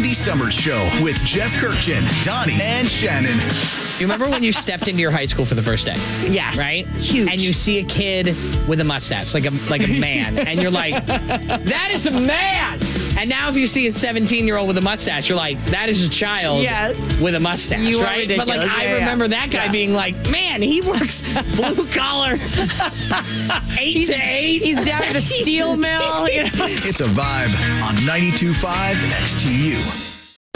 Andy Summers Show with Jeff Kirkchin, Donnie, and Shannon. You remember when you stepped into your high school for the first day? Yes. Right? Huge. And you see a kid with a mustache, like a man, and you're like, that is a man! And now if you see a 17-year-old with a mustache, you're like, that is a child with a mustache, You are right? But like, ridiculous. I remember that guy being like, man, he works blue collar 8 to 8. He's down at the steel mill. You know? It's a vibe on 92.5 XTU.